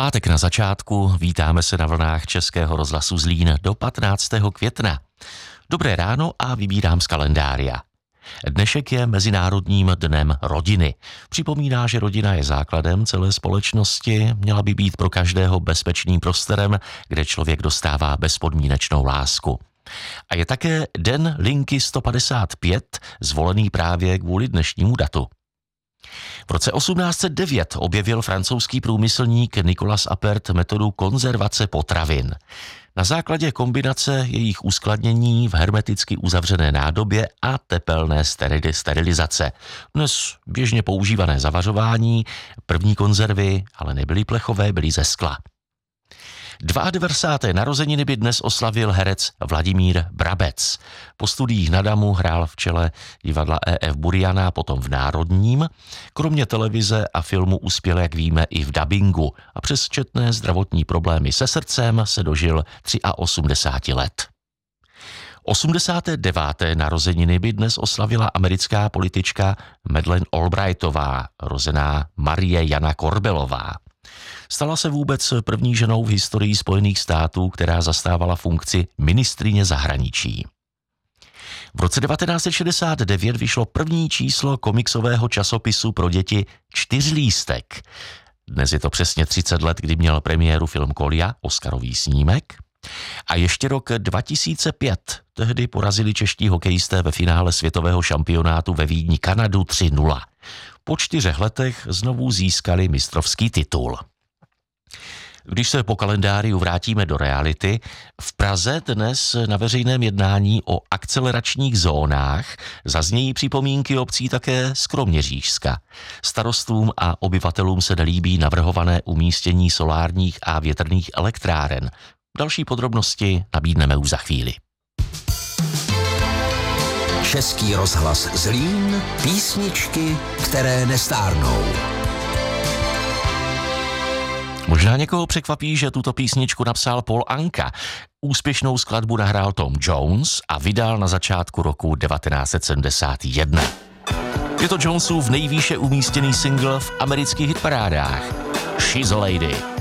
Pátek na začátku, vítáme se na vlnách Českého rozhlasu Zlín do 15. května. Dobré ráno a vybírám z kalendária. Dnešek je Mezinárodním dnem rodiny. Připomíná, že rodina je základem celé společnosti, měla by být pro každého bezpečným prostorem, kde člověk dostává bezpodmínečnou lásku. A je také den linky 155, zvolený právě kvůli dnešnímu datu. V roce 1809 objevil francouzský průmyslník Nicolas Appert metodu konzervace potravin. Na základě kombinace jejich uskladnění v hermeticky uzavřené nádobě a tepelné sterilizace. Dnes běžně používané zavařování, první konzervy ale nebyly plechové, byly ze skla. 92. narozeniny by dnes oslavil herec Vladimír Brabec. Po studiích na Damu hrál v čele divadla E.F. Buriana, potom v Národním. Kromě televize a filmu uspěl, jak víme, i v dabingu a přes četné zdravotní problémy se srdcem se dožil 83 let. 89. narozeniny by dnes oslavila americká politička Madeleine Albrightová, rozená Marie Jana Korbelová. Stala se vůbec první ženou v historii Spojených států, která zastávala funkci ministryně zahraničí. V roce 1969 vyšlo první číslo komiksového časopisu pro děti Čtyřlístek. Dnes je to přesně 30 let, kdy měl premiéru film Kolia, Oscarový snímek. A ještě rok 2005. Tehdy porazili čeští hokejisté ve finále světového šampionátu ve Vídni Kanadu 3-0. Po 4 letech znovu získali mistrovský titul. Když se po kalendáriu vrátíme do reality, v Praze dnes na veřejném jednání o akceleračních zónách zaznějí připomínky obcí také z Kroměřížska. Starostům a obyvatelům se nelíbí navrhované umístění solárních a větrných elektráren. Další podrobnosti nabídneme už za chvíli. Český rozhlas Zlín, písničky, které nestárnou. Možná někoho překvapí, že tuto písničku napsal Paul Anka. Úspěšnou skladbu nahrál Tom Jones a vydal na začátku roku 1971. Je to Jonesův nejvýše umístěný single v amerických hitparádách. She's a Lady.